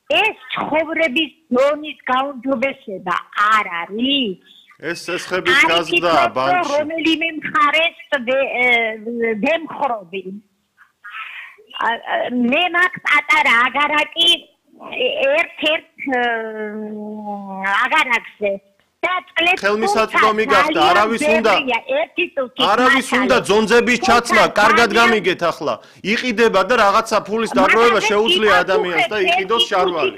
ეს ცხოვრების დონის გაუმჯობესება არ არის. ეს სესხების გაზრდაა ბანკში. რომელიმე მხარეს ვემხრობი. მე მაქვს პატარა აგარაკი ერთ-ერთ აგარაკზე. ხელმისაწვდომი გახდა, არავის უნდა ძონძების ჩაცმა, კარგად გამიგეთ ახლა. იყიდება და რაღაცა ფულის დაგროვება შეუძლია ადამიანს და იყიდოს შარვალი.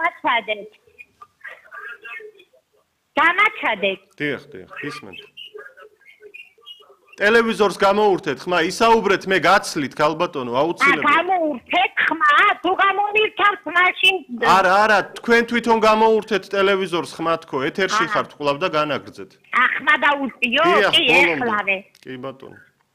დამაჩადეთ. დიახ, გისმენთ. ტელევიზორს გამოურთეთ, ხმა, ისაუბრეთ, მე გაცლით, ქალბატონო, აუცილებლად. გამოურთეთ, ხმა, თუ გამოვირთავთ მაშინ. არა, თქვენ თვითონ გამოურთეთ ტელევიზორს, ხმა თქო, ეთერში ხართ, ყვლავ და განაგრძეთ. ხმა დაუწიო, კი, ეხლავე. კი, ბატონო.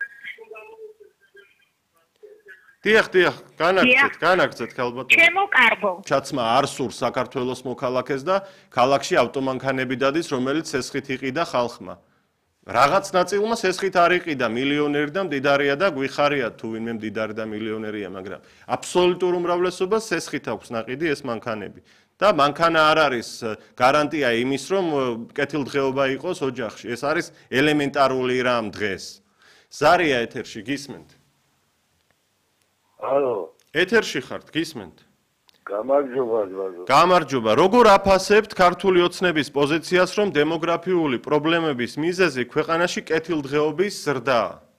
დიახ, განაგრძეთ, ქალბატონო. ჩემო კარგო. ჩაცმა არ სურს საქართველოს მოქალაქეს და ქალაქში ავტომანქანები დადის, რომელიც სესხით იყიდა ხალხმა. რაღაც ნაწილმა სესხით არ იყიდა, მილიონერი და მდიდარია და გვიხარია თუ ვინმე მდიდარი და მილიონერია, მაგრამ აბსოლუტურ უმრავლესობას სესხით აქვს ნაყიდი ეს მანქანები. და მანქანა არ არის გარანტია იმის, რომ კეთილდღეობა იყოს ოჯახში. ეს არის ელემენტარული რამ დღეს. ზარია ეთერში, გისმენთ? ალო. ეთერში ხართ, გისმენთ? გამარჯობა. გამარჯობა. როგორ აფასებთ ქართული ოცნების პოზიციას, რომ დემოგრაფიული პრობლემების მიზეზი ქვეყანაში კეთილდღეობის ზრდაა?